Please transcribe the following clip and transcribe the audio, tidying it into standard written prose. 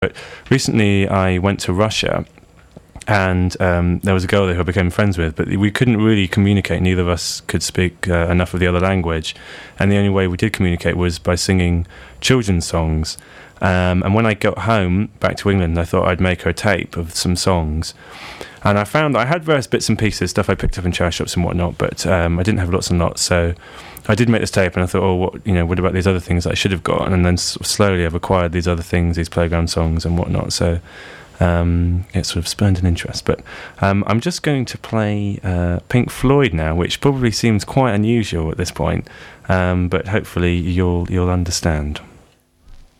But recently I went to Russia, and there was a girl there who I became friends with, but we couldn't really communicate. Neither of us could speak enough of the other language, and the only way we did communicate was by singing children's songs. And when I got home back to England, I thought I'd make her a tape of some songs. And I found that I had various bits and pieces, stuff I picked up in charity shops and whatnot, but I didn't have lots and lots. So I did make this tape, and I thought, what about these other things that I should have got? And then slowly I've acquired these other things, these playground songs and whatnot. So it sort of spurned an interest. But I'm just going to play Pink Floyd now, which probably seems quite unusual at this point, but hopefully you'll understand.